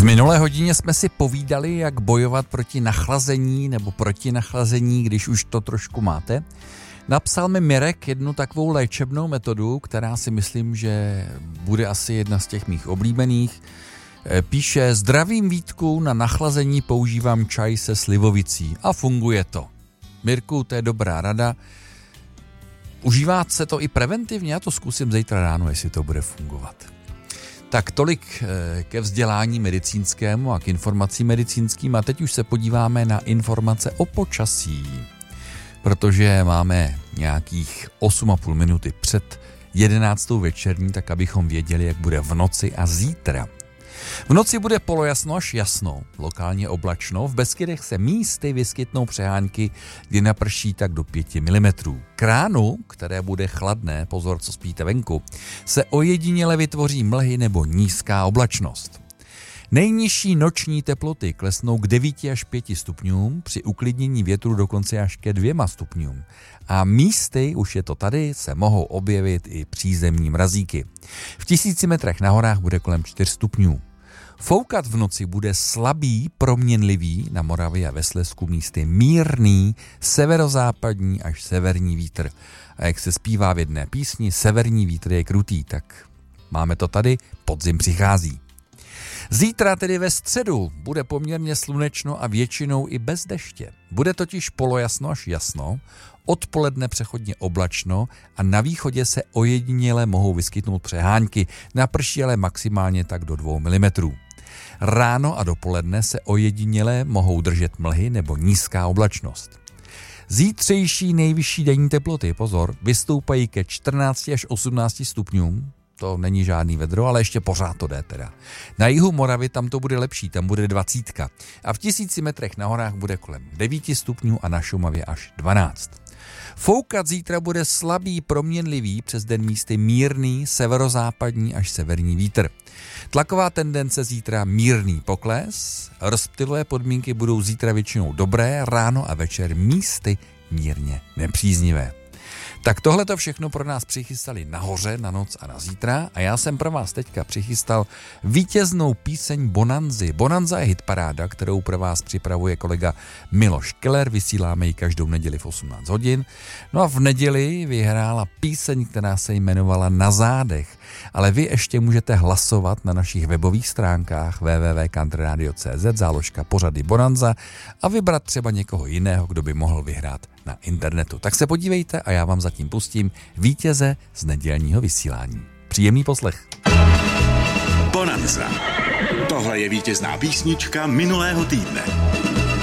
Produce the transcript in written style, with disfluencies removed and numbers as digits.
minulé hodině jsme si povídali, jak bojovat proti nachlazení nebo proti nachlazení, když už to trošku máte. Napsal mi Mirek jednu takovou léčebnou metodu, která si myslím, že bude asi jedna z těch mých oblíbených. Píše: zdravím Vítku, na nachlazení používám čaj se slivovicí a funguje to. Mirku, to je dobrá rada. Užívá se to i preventivně? Já to zkusím zítra ráno, jestli to bude fungovat. Tak tolik ke vzdělání medicínskému a k informacím medicínským a teď už se podíváme na informace o počasí, protože máme nějakých 8,5 minuty před 11. večerní, tak abychom věděli, jak bude v noci a zítra. V noci bude polojasno až jasno, lokálně oblačno, v Beskydech se místy vyskytnou přehánky, kdy naprší tak do 5 mm. K ránu, které bude chladné, pozor, co spíte venku, se ojediněle vytvoří mlhy nebo nízká oblačnost. Nejnižší noční teploty klesnou k 9 až 5 stupňům, při uklidnění větru dokonce až ke 2 stupňům. A místy, už je to tady, se mohou objevit i přízemní mrazíky. V 1000 metrech na horách bude kolem 4 stupňů. Foukat v noci bude slabý, proměnlivý, na Moravě a ve Slezsku místy mírný, severozápadní až severní vítr. A jak se zpívá v jedné písni, severní vítr je krutý, tak máme to tady, podzim přichází. Zítra, tedy ve středu, bude poměrně slunečno a většinou i bez deště. Bude totiž polojasno až jasno, odpoledne přechodně oblačno a na východě se ojediněle mohou vyskytnout přehánky, naprší ale maximálně tak do 2 mm. Ráno a dopoledne se ojediněle mohou držet mlhy nebo nízká oblačnost. Zítřejší nejvyšší denní teploty, pozor, vystoupají ke 14 až 18 stupňům. To není žádný vedro, ale ještě pořád to jde teda. Na jihu Moravy tam to bude lepší, tam bude 20. A v 1000 metrech na horách bude kolem 9 stupňů a na Šumavě až 12. Foukat zítra bude slabý, proměnlivý, přes den místy mírný, severozápadní až severní vítr. Tlaková tendence zítra mírný pokles, rozptylové podmínky budou zítra většinou dobré, ráno a večer místy mírně nepříznivé. Tak tohle to všechno pro nás přichystali nahoře na noc a na zítra a já jsem pro vás teďka přichystal vítěznou píseň Bonanzy. Bonanza je hitparáda, kterou pro vás připravuje kolega Miloš Keller, vysíláme ji každou neděli v 18 hodin. No a v neděli vyhrála píseň, která se jmenovala Na zádech, ale vy ještě můžete hlasovat na našich webových stránkách www.countryradio.cz záložka pořady Bonanza a vybrat třeba někoho jiného, kdo by mohl vyhrát na internetu. Tak se podívejte a já vám zatím pustím vítěze z nedělního vysílání. Příjemný poslech. Bonanza. Tohle je vítězná písnička minulého týdne.